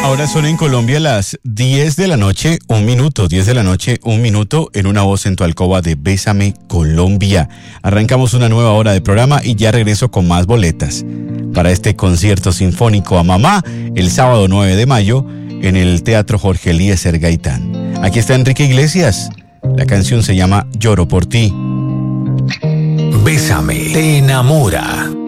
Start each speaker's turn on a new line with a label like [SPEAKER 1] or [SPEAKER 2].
[SPEAKER 1] Ahora son en Colombia las 10 de la noche, 1 minuto, 10 de la noche, 1 minuto, en Una Voz en tu Alcoba de Bésame Colombia. Arrancamos una nueva hora de programa y ya regreso con más boletas para este concierto sinfónico a mamá el sábado 9 de mayo en el Teatro Jorge Eliezer Gaitán. Aquí está Enrique Iglesias. La canción se llama Lloro por ti.
[SPEAKER 2] Bésame, te enamora.